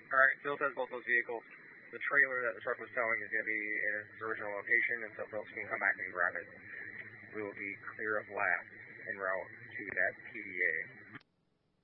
All right, Phil says both those vehicles. The trailer that the truck was towing is going to be in its original location until Phil can come back and grab it. We will be clear of last en route to that PDA.